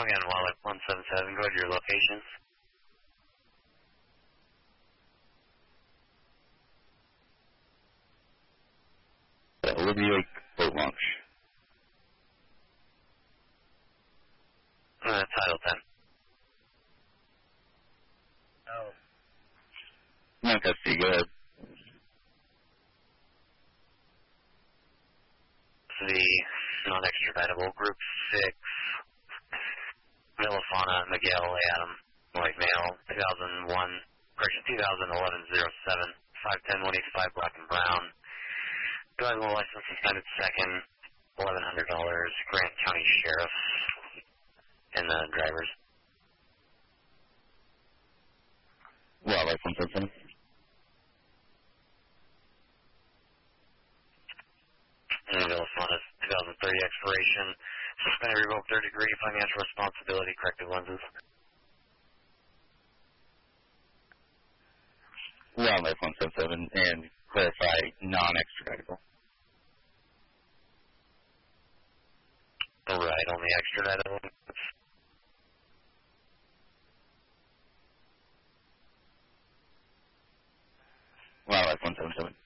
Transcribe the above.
Again, Wildlife 177, go to your locations. Liberty Lake boat launch. Title 10. Oh. No, custody, go ahead. The non-extraditable Group 6, Villafana, Miguel, Adam, white male, 2011-07, 510-185, black and brown. Driving license suspended second, $1,100, Grant County Sheriff, and the drivers. Wildlife 177. And Villafana's 2030 expiration, suspended, revoked, third degree, financial responsibility, corrective lenses. Wildlife 177, and clarify non-extraditable. Right, only extraditable. Wildlife 177.